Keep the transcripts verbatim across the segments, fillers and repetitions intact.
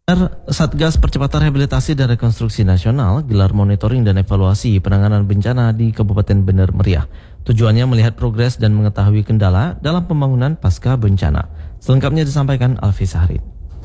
Satgas Percepatan Rehabilitasi dan Rekonstruksi Nasional gelar monitoring dan evaluasi penanganan bencana di Kabupaten Bener Meriah. Tujuannya melihat progres dan mengetahui kendala dalam pembangunan pasca bencana. Selengkapnya disampaikan Alfi Sahrin.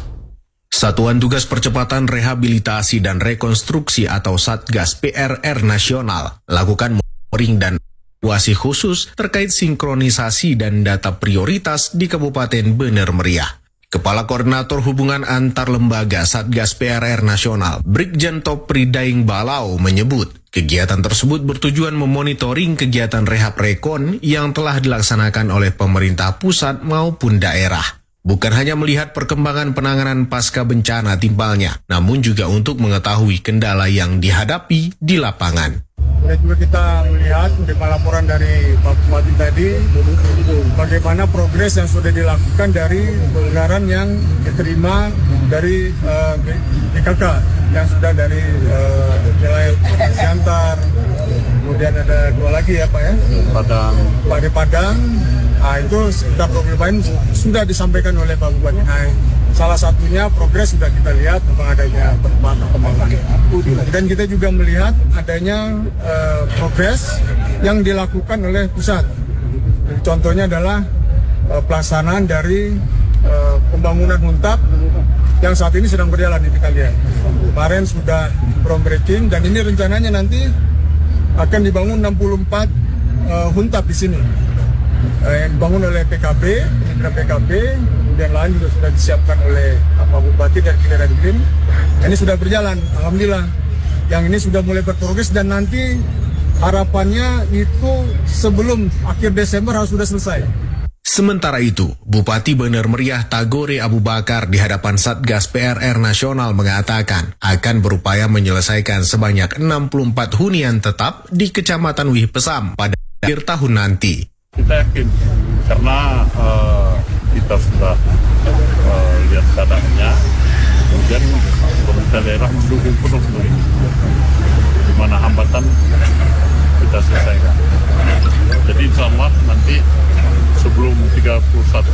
Satuan Tugas Percepatan Rehabilitasi dan Rekonstruksi atau Satgas P R R Nasional lakukan monitoring dan evaluasi khusus terkait sinkronisasi dan data prioritas di Kabupaten Bener Meriah. Kepala Koordinator Hubungan Antar Lembaga Satgas P R R Nasional, Brigjen Topri Daing Balau menyebut, kegiatan tersebut bertujuan memonitoring kegiatan rehab rekon yang telah dilaksanakan oleh pemerintah pusat maupun daerah. Bukan hanya melihat perkembangan penanganan pasca bencana timbalnya, namun juga untuk mengetahui kendala yang dihadapi di lapangan. Dan juga kita melihat menerima laporan dari Pak Bupati tadi bagaimana progres yang sudah dilakukan dari anggaran yang diterima dari uh, B K K yang sudah dari uh, wilayah Siantar, kemudian ada dua lagi ya Pak ya, Padang, Pak di Padang. Nah, itu sekitar problem lain sudah disampaikan oleh Pak Bupati. Nah, salah satunya progres sudah kita lihat tentang adanya perkembangan. Dan kita juga melihat adanya uh, progres yang dilakukan oleh pusat. Contohnya adalah uh, pelaksanaan dari uh, pembangunan Huntap yang saat ini sedang berjalan ini kalian. Kemarin sudah groundbreaking dan ini rencananya nanti akan dibangun enam puluh empat uh, Huntap di sini. Uh, yang dibangun oleh P K B, mitra P K B, kemudian lain juga sudah disiapkan oleh Pak Bupati dan Kinerja Green. Ini sudah berjalan, alhamdulillah. Yang ini sudah mulai berprogres dan nanti harapannya itu sebelum akhir Desember harus sudah selesai. Sementara itu, Bupati Bener Meriah Tagore Abu Bakar di hadapan Satgas P R R Nasional mengatakan akan berupaya menyelesaikan sebanyak enam puluh empat hunian tetap di Kecamatan Wih Pesam pada akhir tahun nanti. Kita yakin karena uh, kita sudah uh, lihat keadaannya, kemudian pemerintah daerah mendukung penuh ini. Di mana hambatan kita selesaikan. Jadi insya Allah nanti sebelum tiga puluh satu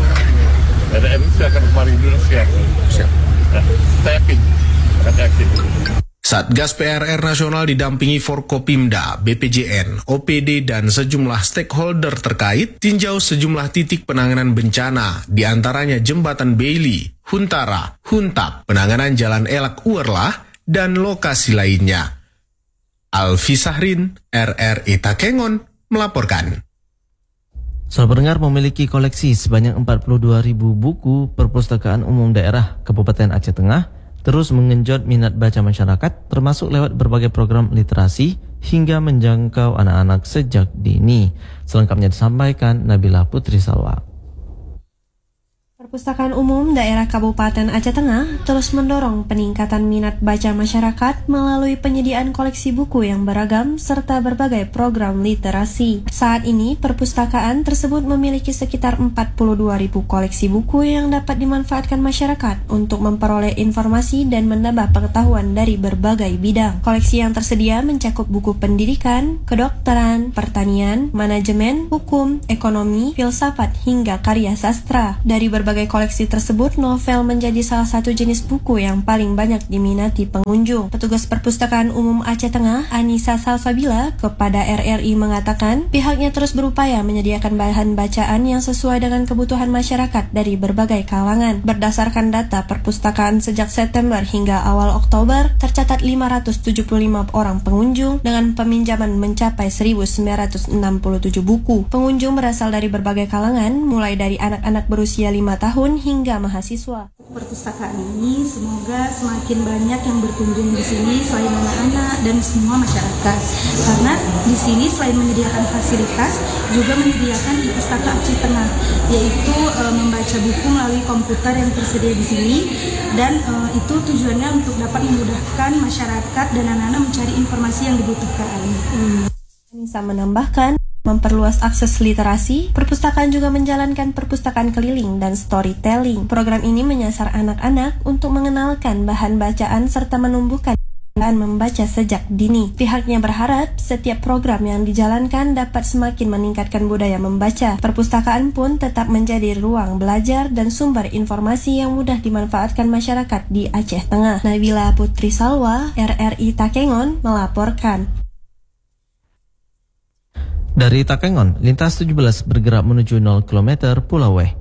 R R I akan kembali Indonesia. Siap. Ya, kita yakin, kita yakin. Satgas P R R Nasional didampingi Forkopimda, B P J N, O P D, dan sejumlah stakeholder terkait tinjau sejumlah titik penanganan bencana, diantaranya Jembatan Bailey, Huntara, Huntap, penanganan Jalan Elak Uerlah, dan lokasi lainnya. Alfi Sahrin, R R I Takengon, melaporkan. Saudara pendengar, memiliki koleksi sebanyak empat puluh dua ribu buku Perpustakaan Umum Daerah Kabupaten Aceh Tengah terus mengenjot minat baca masyarakat, termasuk lewat berbagai program literasi hingga menjangkau anak-anak sejak dini. Selengkapnya disampaikan Nabila Putri Salwa. Perpustakaan Umum Daerah Kabupaten Aceh Tengah terus mendorong peningkatan minat baca masyarakat melalui penyediaan koleksi buku yang beragam serta berbagai program literasi. Saat ini, perpustakaan tersebut memiliki sekitar empat puluh dua ribu koleksi buku yang dapat dimanfaatkan masyarakat untuk memperoleh informasi dan menambah pengetahuan dari berbagai bidang. Koleksi yang tersedia mencakup buku pendidikan, kedokteran, pertanian, manajemen, hukum, ekonomi, filsafat, hingga karya sastra. Dari berbagai koleksi tersebut, novel menjadi salah satu jenis buku yang paling banyak diminati pengunjung. Petugas Perpustakaan Umum Aceh Tengah, Anissa Salsabila, kepada R R I mengatakan pihaknya terus berupaya menyediakan bahan bacaan yang sesuai dengan kebutuhan masyarakat dari berbagai kalangan. Berdasarkan data perpustakaan sejak September hingga awal Oktober, tercatat lima ratus tujuh puluh lima orang pengunjung dengan peminjaman mencapai seribu sembilan ratus enam puluh tujuh buku. Pengunjung berasal dari berbagai kalangan, mulai dari anak-anak berusia lima tahun hingga mahasiswa. Perpustakaan ini semoga semakin banyak yang berkunjung di sini selain anak-anak dan semua masyarakat. Karena di sini selain menyediakan fasilitas, juga menyediakan e-pustaka Aceh Tengah, yaitu e, membaca buku melalui komputer yang tersedia di sini, dan e, itu tujuannya untuk dapat memudahkan masyarakat dan anak-anak mencari informasi yang dibutuhkan. Hmm. Bisa menambahkan, memperluas akses literasi, perpustakaan juga menjalankan perpustakaan keliling dan storytelling. Program ini menyasar anak-anak untuk mengenalkan bahan bacaan serta menumbuhkan membaca sejak dini. Pihaknya berharap setiap program yang dijalankan dapat semakin meningkatkan budaya membaca. Perpustakaan pun tetap menjadi ruang belajar dan sumber informasi yang mudah dimanfaatkan masyarakat di Aceh Tengah. Nabila Putri Salwa, R R I Takengon, melaporkan. Dari Takengon, lintas tujuh belas bergerak menuju nol kilometer Pulau Weh.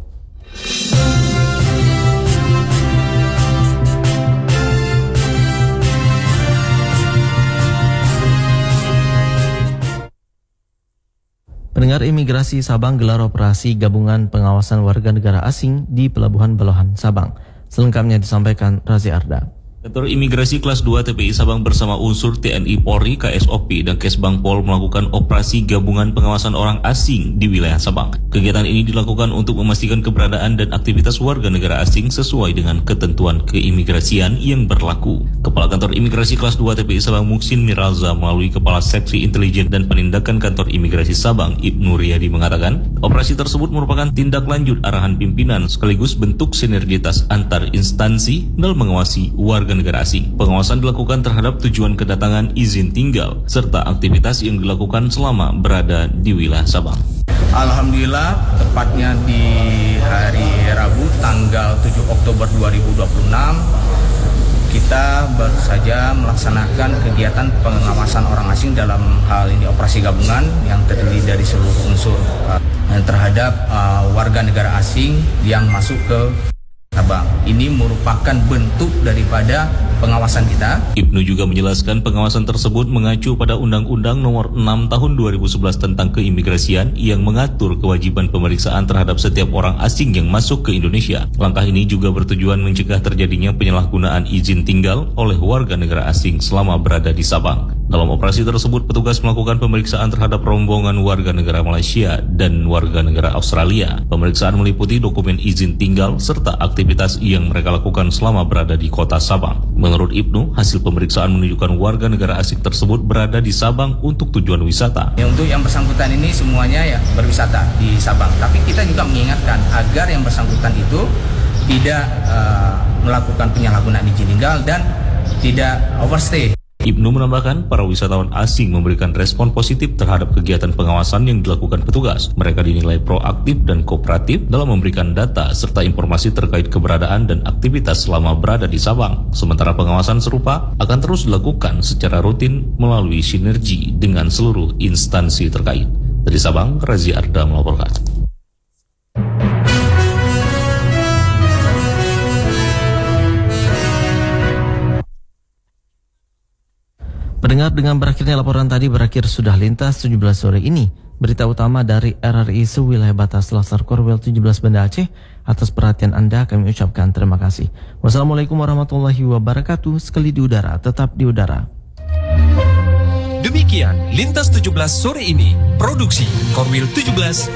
Pendengar, imigrasi Sabang gelar operasi gabungan pengawasan warga negara asing di Pelabuhan Balohan, Sabang. Selengkapnya disampaikan Razi Arda. Kantor Imigrasi Kelas dua T P I Sabang bersama unsur T N I Polri, K S O P, dan Kesbang Pol melakukan operasi gabungan pengawasan orang asing di wilayah Sabang. Kegiatan ini dilakukan untuk memastikan keberadaan dan aktivitas warga negara asing sesuai dengan ketentuan keimigrasian yang berlaku. Kepala Kantor Imigrasi Kelas dua T P I Sabang Muksin Miraza melalui Kepala Seksi Intelijen dan Penindakan Kantor Imigrasi Sabang Ibnu Riyadi mengatakan, operasi tersebut merupakan tindak lanjut arahan pimpinan sekaligus bentuk sinergitas antar instansi dalam mengawasi warga negara asing. Pengawasan dilakukan terhadap tujuan kedatangan, izin tinggal, serta aktivitas yang dilakukan selama berada di wilayah Sabang. Alhamdulillah, tepatnya di hari Rabu tanggal tujuh Oktober dua ribu dua puluh enam, kita baru saja melaksanakan kegiatan pengawasan orang asing dalam hal ini operasi gabungan yang terdiri dari seluruh unsur uh, terhadap uh, warga negara asing yang masuk ke Sabang. Ini merupakan bentuk daripada pengawasan kita. Ibnu juga menjelaskan pengawasan tersebut mengacu pada Undang-Undang Nomor enam Tahun dua ribu sebelas tentang keimigrasian yang mengatur kewajiban pemeriksaan terhadap setiap orang asing yang masuk ke Indonesia. Langkah ini juga bertujuan mencegah terjadinya penyalahgunaan izin tinggal oleh warga negara asing selama berada di Sabang. Dalam operasi tersebut, petugas melakukan pemeriksaan terhadap rombongan warga negara Malaysia dan warga negara Australia. Pemeriksaan meliputi dokumen izin tinggal serta aktivitas yang mereka lakukan selama berada di kota Sabang. Menurut Ibnu, hasil pemeriksaan menunjukkan warga negara asing tersebut berada di Sabang untuk tujuan wisata. Ya, untuk yang bersangkutan ini semuanya ya berwisata di Sabang. Tapi kita juga mengingatkan agar yang bersangkutan itu tidak uh, melakukan penyalahgunaan izin tinggal dan tidak overstay. Ibnu menambahkan, para wisatawan asing memberikan respon positif terhadap kegiatan pengawasan yang dilakukan petugas. Mereka dinilai proaktif dan kooperatif dalam memberikan data serta informasi terkait keberadaan dan aktivitas selama berada di Sabang. Sementara pengawasan serupa akan terus dilakukan secara rutin melalui sinergi dengan seluruh instansi terkait. Dari Sabang, Razi Arda melaporkan. Pendengar, dengan berakhirnya laporan tadi berakhir sudah lintas tujuh belas sore ini. Berita utama dari R R I sewilayah batas Selasar Korwel tujuh belas Banda Aceh. Atas perhatian Anda kami ucapkan terima kasih. Wassalamualaikum warahmatullahi wabarakatuh. Sekali di udara, tetap di udara. Demikian lintas tujuh belas sore ini. Produksi Korwil tujuh belas